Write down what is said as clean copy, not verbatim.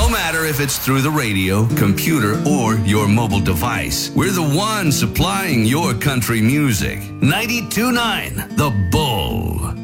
No matter if it's through the radio, computer, or your mobile device, we're the one supplying your country music. 92.9 The Bull.